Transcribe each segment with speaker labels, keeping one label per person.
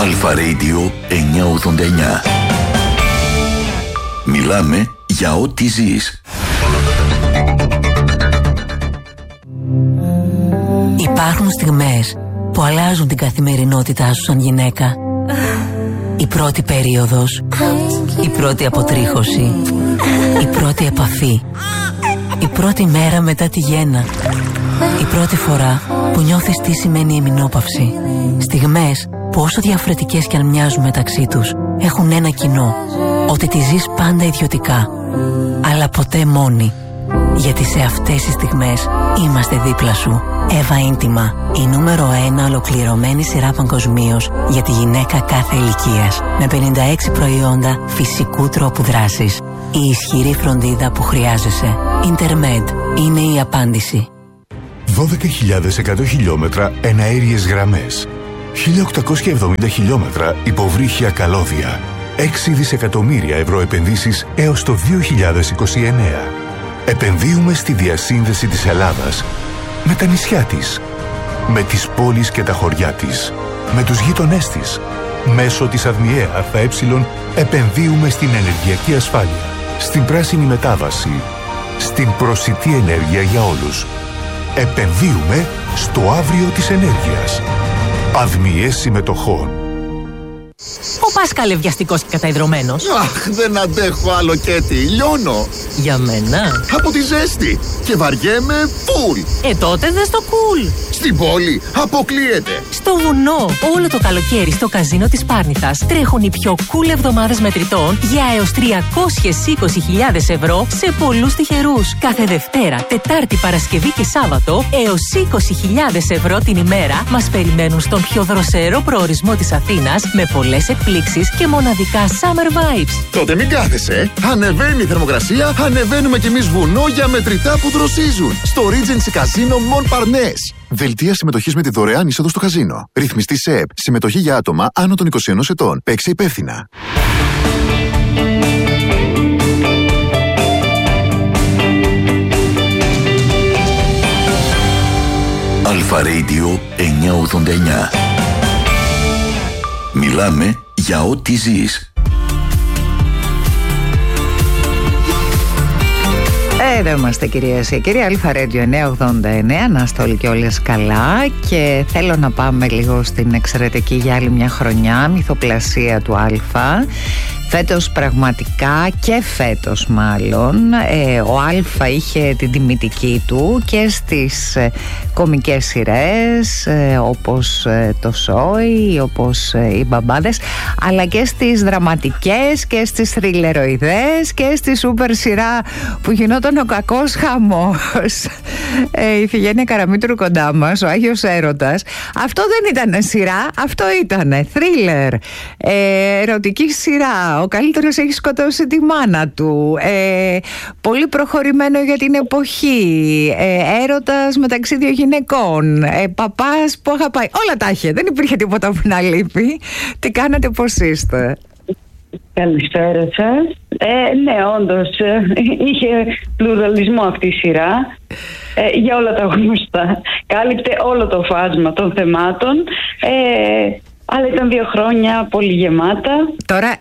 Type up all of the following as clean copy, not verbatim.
Speaker 1: Αλφα Radio 989. Μιλάμε για ό,τι ζεις.
Speaker 2: Υπάρχουν στιγμές που αλλάζουν την καθημερινότητά σου σαν γυναίκα. Η πρώτη περίοδος, η πρώτη αποτρίχωση, η πρώτη επαφή, η πρώτη μέρα μετά τη γέννα, η πρώτη φορά που νιώθεις τι σημαίνει εμεινόπαυση. Στιγμές που όσο διαφορετικές κι αν μοιάζουν μεταξύ τους, έχουν ένα κοινό, ότι τη ζεις πάντα ιδιωτικά, αλλά ποτέ μόνη. Γιατί σε αυτές τις στιγμές είμαστε δίπλα σου. Εύα Ίντιμα, η νούμερο 1 ολοκληρωμένη σειρά παγκοσμίως για τη γυναίκα κάθε ηλικίας. Με 56 προϊόντα φυσικού τρόπου δράσης. Η ισχυρή φροντίδα που χρειάζεσαι. Intermed είναι η απάντηση.
Speaker 3: 12.100 χιλιόμετρα εναέριες γραμμές. 1.870 χιλιόμετρα υποβρύχια καλώδια. 6 δισεκατομμύρια ευρώ επενδύσεις έως το 2029. Επενδύουμε στη διασύνδεση της Ελλάδας με τα νησιά της, με τις πόλεις και τα χωριά της, με τους γείτονές της. Μέσω της ΑΔΜΙΕ ΑΕ επενδύουμε στην ενεργειακή ασφάλεια, στην πράσινη μετάβαση, στην προσιτή ενέργεια για όλους. Επενδύουμε στο αύριο της ενέργειας. ΑΔΜΙΕ συμμετοχών.
Speaker 4: Ο Πάσκαλε βιαστικός και καταϊδρωμένος.
Speaker 5: Αχ, δεν αντέχω άλλο Κέτι, λιώνω.
Speaker 4: Για μένα.
Speaker 5: Από τη ζέστη και βαριέμαι φουλ.
Speaker 4: Τότε δες το κουλ.
Speaker 5: Στην πόλη αποκλείεται.
Speaker 4: Στο βουνό, όλο το καλοκαίρι στο καζίνο της Πάρνηθας τρέχουν οι πιο cool εβδομάδες μετρητών για έως 320.000 ευρώ σε πολλούς τυχερούς. Κάθε Δευτέρα, Τετάρτη, Παρασκευή και Σάββατο έως 20.000 ευρώ την ημέρα μας περιμένουν στον πιο δροσερό προορισμό της Αθήνας με πολλές εκπλήξεις και μοναδικά summer vibes.
Speaker 5: Τότε μην κάθεσαι. Ανεβαίνει η θερμοκρασία, ανεβαίνουμε κι εμείς βουνό για μετρητά που δροσίζουν. Στο Regency Casino Mon Parnasse. Δελτία συμμετοχής με τη δωρεάν είσοδο στο καζίνο. Ρυθμιστή ΣΕΠ. Συμμετοχή για άτομα άνω των 21 ετών. Παίξε υπεύθυνα.
Speaker 1: Αλφα Radio 989. Μιλάμε για ό,τι ζεις.
Speaker 6: Εδώ είμαστε κυρίες και κύριοι, Αλφα Radio 989, να είστε όλοι και όλες καλά και θέλω να πάμε λίγο στην εξαιρετική για άλλη μια χρονιά μυθοπλασία του Αλφα. Φέτος πραγματικά και φέτος μάλλον ο Αλφα είχε την τιμητική του και στις κομικές σειρές όπως το Σόι, όπως οι Μπαμπάδες, αλλά και στις δραματικές και στις θριλεροειδές και στη σούπερ σειρά που γινόταν ο κακός χαμός. Η Ιφηγένεια Καραμήτρου κοντά μας, ο Άγιος Έρωτας. Αυτό δεν ήταν σειρά, αυτό ήταν θρίλερ, ερωτική σειρά. Ο καλύτερος έχει σκοτώσει τη μάνα του, πολύ προχωρημένο για την εποχή, έρωτας μεταξύ δύο γυναικών, παπάς που αγαπάει. Όλα τα είχε, δεν υπήρχε τίποτα που να λείπει. Τι κάνατε, πώς είστε?
Speaker 7: Καλησπέρα σας. Ναι, όντως είχε πλουραλισμό αυτή η σειρά, για όλα τα γνωστά. Κάλυπτε όλο το φάσμα των θεμάτων, αλλά ήταν 2 χρόνια πολύ γεμάτα.
Speaker 6: Τώρα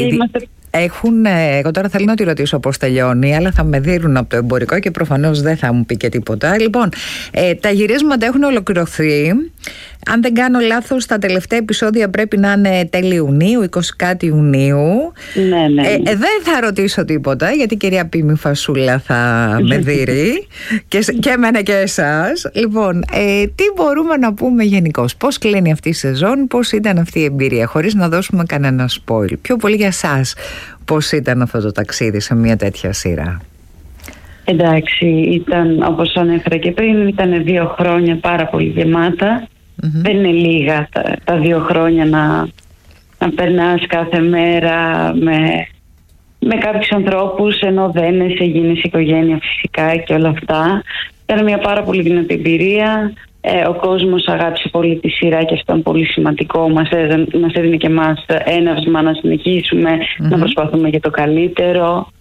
Speaker 6: εγώ τώρα θέλω να τη ρωτήσω πώς τελειώνει, αλλά θα με δίνουν από το εμπορικό και προφανώς δεν θα μου πει και τίποτα. Λοιπόν, τα γυρίσματα έχουν ολοκληρωθεί. Αν δεν κάνω λάθος, τα τελευταία επεισόδια πρέπει να είναι τέλη Ιουνίου, 20 κάτι Ιουνίου.
Speaker 7: Ναι.
Speaker 6: Δεν θα ρωτήσω τίποτα, γιατί η κυρία Πίμη Φασούλα θα με δείρει και εμένα και εσάς. Λοιπόν, τι μπορούμε να πούμε γενικώς? Πώς κλείνει αυτή η σεζόν, πώς ήταν αυτή η εμπειρία, χωρίς να δώσουμε κανένα spoil? Πιο πολύ για εσάς, πώς ήταν αυτό το ταξίδι σε μια τέτοια σειρά?
Speaker 7: Εντάξει, ήταν, όπως ανέφερα και πριν, ήταν 2 χρόνια πάρα πολύ γεμάτα. Δεν είναι λίγα τα 2 χρόνια να περνάς κάθε μέρα με κάποιους ανθρώπους, ενώ δεν σε γίνεις οικογένεια φυσικά και όλα αυτά. Ήταν μια πάρα πολύ δυνατή εμπειρία. Ο κόσμος αγάπησε πολύ τη σειρά και αυτό ήταν πολύ σημαντικό. Μας έδινε και εμάς έναυσμα να συνεχίσουμε, να προσπαθούμε για το καλύτερο.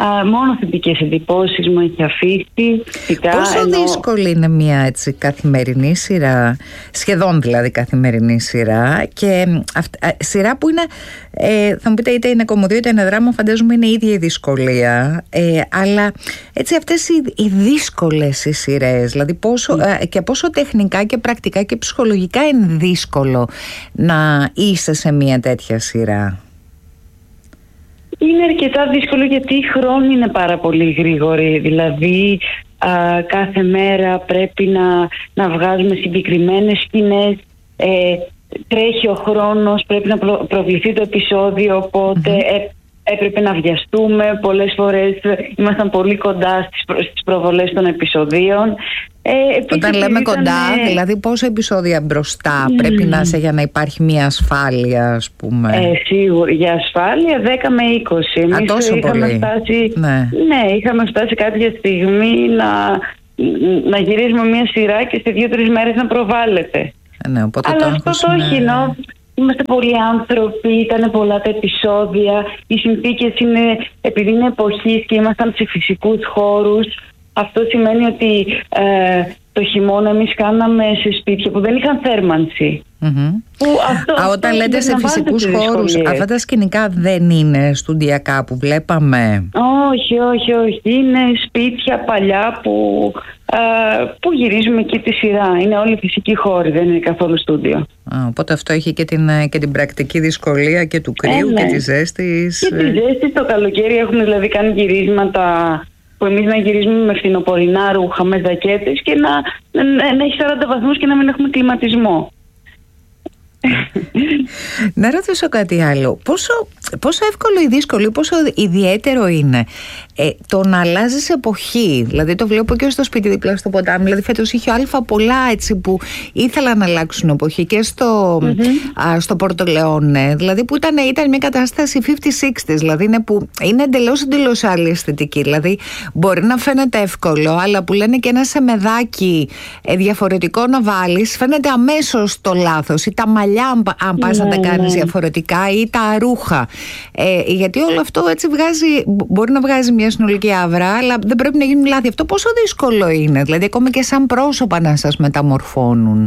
Speaker 7: μόνο θετικές εντυπώσεις μου έχει αφήσει.
Speaker 6: Πόσο δύσκολη είναι μια έτσι καθημερινή σειρά, σχεδόν δηλαδή καθημερινή σειρά, και σειρά που είναι, θα μου πείτε, είτε είναι κομμωδίο είτε είναι δράμα, φαντάζομαι είναι η ίδια η δυσκολία, αλλά έτσι αυτές οι δύσκολες οι σειρές, δηλαδή και πόσο τεχνικά και πρακτικά και ψυχολογικά είναι δύσκολο να είσαι σε μια τέτοια σειρά?
Speaker 7: Είναι αρκετά δύσκολο γιατί οι χρόνοι είναι πάρα πολύ γρήγοροι. Δηλαδή κάθε μέρα πρέπει να βγάζουμε συγκεκριμένες σκηνές, τρέχει ο χρόνος, πρέπει να προβληθεί το επεισόδιο, οπότε έπρεπε να βιαστούμε. Πολλές φορές ήμασταν πολύ κοντά στις προβολές των επεισοδίων.
Speaker 6: Όταν λέμε κοντά, δηλαδή πόσα επεισόδια μπροστά πρέπει να είσαι για να υπάρχει μια ασφάλεια, ας πούμε?
Speaker 7: Σίγουρα, για ασφάλεια 10 με 20. Εμείς
Speaker 6: τόσο
Speaker 7: είχαμε
Speaker 6: πολύ?
Speaker 7: Φτάσει, ναι, είχαμε φτάσει κάποια στιγμή να γυρίζουμε μια σειρά και σε 2-3 μέρες να προβάλλεται.
Speaker 6: Ναι,
Speaker 7: αλλά αυτό το όχι, ενώ είμαστε πολλοί άνθρωποι, ήταν πολλά τα επεισόδια, οι συνθήκες είναι, επειδή είναι εποχής και ήμασταν σε φυσικούς χώρους, αυτό σημαίνει ότι το χειμώνα εμείς κάναμε σε σπίτια που δεν είχαν θέρμανση.
Speaker 6: Όταν λέτε σε φυσικούς χώρους, αυτά τα σκηνικά δεν είναι στουντιακά που βλέπαμε?
Speaker 7: Όχι. Είναι σπίτια παλιά που γυρίζουμε εκεί τη σειρά. Είναι όλοι φυσικοί χώροι, δεν είναι καθόλου στούντιο.
Speaker 6: Οπότε αυτό έχει και την πρακτική δυσκολία και του κρύου και της ζέστης.
Speaker 7: Και τη ζέστη το καλοκαίρι έχουμε δηλαδή κάνει γυρίσματα που εμείς να γυρίζουμε με φθινοπορεινά ρούχα, με ζακέτες και να έχει 40 βαθμούς και να μην έχουμε κλιματισμό.
Speaker 6: Να ρωτήσω κάτι άλλο. Πόσο εύκολο ή δύσκολο, πόσο ιδιαίτερο είναι το να αλλάζεις εποχή? Δηλαδή το βλέπω και στο σπίτι δίπλα στο ποτάμι. Δηλαδή φέτος είχε ο Αλφα πολλά έτσι που ήθελαν να αλλάξουν εποχή, και στο Πορτολεόνε, δηλαδή που ήταν μια κατάσταση 50-60, δηλαδή είναι εντελώς άλλη αισθητική. Δηλαδή μπορεί να φαίνεται εύκολο, αλλά που λένε και ένα σεμεδάκι διαφορετικό να βάλεις, φαίνεται αμέσως το λάθος, ή τα μαλλιά αν πας να τα κάνεις διαφορετικά, ή τα ρούχα, γιατί όλο αυτό έτσι μπορεί να βγάζει μια συνολική άβρα, αλλά δεν πρέπει να γίνουν λάθη. Αυτό πόσο δύσκολο είναι, δηλαδή ακόμα και σαν πρόσωπα να σας μεταμορφώνουν?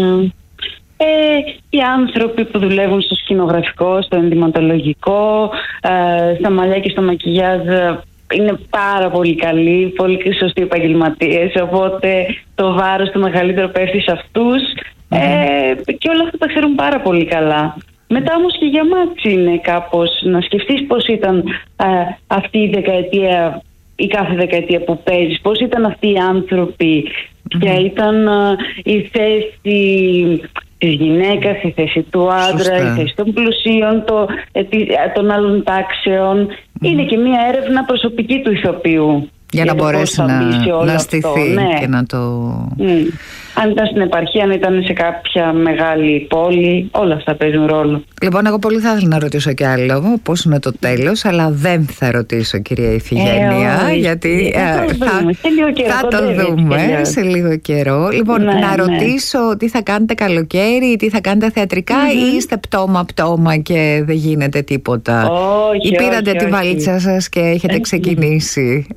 Speaker 7: Οι άνθρωποι που δουλεύουν στο σκηνογραφικό, στο ενδυματολογικό, στα μαλλιά και στο μακιγιάζ είναι πάρα πολύ καλοί, πολύ σωστοί επαγγελματίες, οπότε το βάρος το μεγαλύτερο πέφτει σε αυτούς. Και όλα αυτά τα ξέρουν πάρα πολύ καλά. Μετά όμως και για μας είναι κάπως να σκεφτείς πώς ήταν αυτή η δεκαετία ή κάθε δεκαετία που παίζεις, πώς ήταν αυτοί οι άνθρωποι, ποια ήταν η θέση της γυναίκας, η θέση του άντρα, η θέση των πλουσίων, των άλλων τάξεων. Είναι και μια έρευνα προσωπική του ηθοποιού
Speaker 6: για να μπορέσει να στηθεί και να το...
Speaker 7: Αν ήταν στην επαρχία, αν ήταν σε κάποια μεγάλη πόλη, όλα αυτά παίζουν ρόλο.
Speaker 6: Λοιπόν, εγώ πολύ θα ήθελα να ρωτήσω κι άλλο πώς είναι το τέλος, αλλά δεν θα ρωτήσω, κυρία Ιφηγένεια, γιατί θα το δούμε σε λίγο καιρό. Λοιπόν, να ρωτήσω τι θα κάνετε καλοκαίρι, τι θα κάνετε θεατρικά, ή είστε πτώμα και δεν γίνεται τίποτα? Ή πήρατε τη βαλίτσα σας και έχετε ξεκινήσει?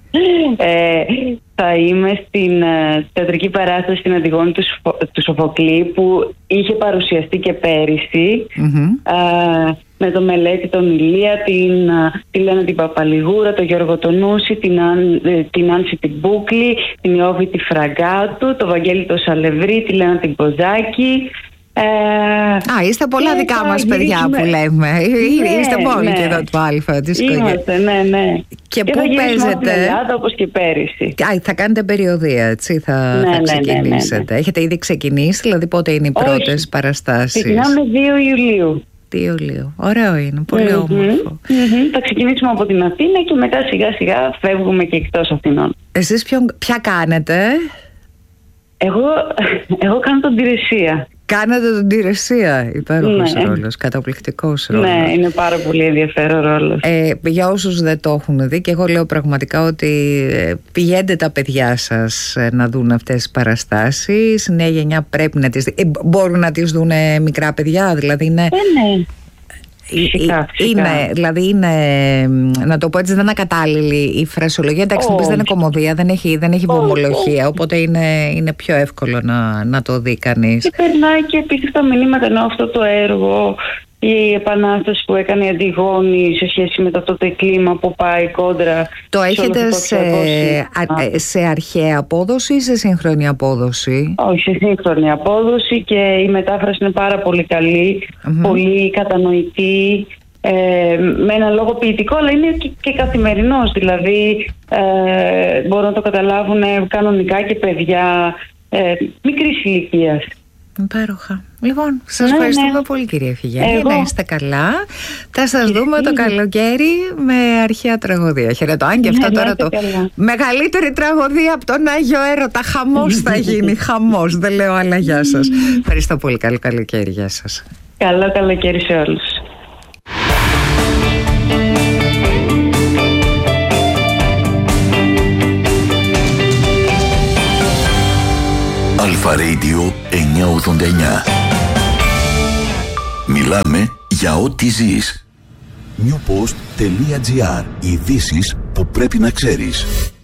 Speaker 7: Θα είμαι στην θεατρική παράσταση στην Αντιγόνη του Σοφοκλή, που είχε παρουσιαστεί και πέρυσι, με το Μελέτη τον Ηλία, τη Λένα την Παπαλιγούρα, τον Γιώργο τον Νούση, την Άνση την Μπούκλη, την Ιώβη τη Φραγκάτου, τον Βαγγέλη τον Σαλευρή, τη Λένα την Ποζάκη.
Speaker 6: Είστε πολλά δικά μας παιδιά που λέμε. Είστε μόνοι και εδώ του Αλφα της οικογένειας.
Speaker 7: Είμαστε, ναι.
Speaker 6: Και πού παίζετε?
Speaker 7: Στην Ελλάδα, όπως και πέρυσι.
Speaker 6: Θα κάνετε περιοδεία, έτσι, θα ξεκινήσετε? Έχετε ήδη ξεκινήσει, δηλαδή πότε είναι οι πρώτες παραστάσεις?
Speaker 7: Ξεκινάμε 2 Ιουλίου.
Speaker 6: 2 Ιουλίου. Ωραίο είναι, πολύ όμορφο.
Speaker 7: Θα ξεκινήσουμε από την Αθήνα και μετά σιγά σιγά φεύγουμε και εκτός Αθηνών.
Speaker 6: Εσείς ποια κάνετε?
Speaker 7: Εγώ κάνω τον Τηρεσία.
Speaker 6: Κάνατε τον Τηρεσία, υπέροχος ρόλος, καταπληκτικός ρόλος.
Speaker 7: Ναι, είναι πάρα πολύ ενδιαφέρον ρόλος.
Speaker 6: Για όσους δεν το έχουν δει, και εγώ λέω πραγματικά ότι πηγαίνετε τα παιδιά σας να δουν αυτές τις παραστάσεις. Η νέα γενιά πρέπει να τις δει. Μπορούν να τις δουν μικρά παιδιά, δηλαδή είναι...
Speaker 7: Φυσικά.
Speaker 6: Είναι, δηλαδή είναι, να το πω έτσι, δεν είναι ακατάλληλη η φρασιολογία. Εντάξει, δεν είναι κωμωδία, δεν έχει βομολογία, οπότε είναι πιο εύκολο να το δει κανείς.
Speaker 7: Και περνάει και επίσης τα μηνύματα, ενώ αυτό το έργο, η επανάσταση που έκανε η Αντιγόνη σε σχέση με το τότε κλίμα που πάει κόντρα.
Speaker 6: Το έχετε σε αρχαία απόδοση ή σε σύγχρονη απόδοση?
Speaker 7: Όχι, σε σύγχρονη απόδοση, και η μετάφραση είναι πάρα πολύ καλή, πολύ κατανοητή, με ένα λόγο ποιητικό, αλλά είναι και καθημερινός, δηλαδή μπορούν να το καταλάβουν κανονικά και παιδιά μικρής ηλικίας.
Speaker 6: Υπέροχα. Λοιπόν, σας ευχαριστούμε πολύ, κυρία Ιφηγένεια. Να είστε καλά. Θα σας δούμε το καλοκαίρι με αρχαία τραγωδία. Χαιρετώ. Αν και αυτό τώρα το μεγαλύτερη τραγωδία από τον Άγιο Έρωτα. Χαμός θα γίνει. Χαμός. Δεν λέω άλλα. Γεια σας. Ευχαριστώ πολύ. Καλό καλοκαίρι. Γεια σας.
Speaker 7: Καλό καλοκαίρι σε όλους.
Speaker 1: Αλφα Radio 989. Μιλάμε για ό,τι ζεις.
Speaker 3: Newpost.gr. Ειδήσεις που πρέπει να ξέρεις.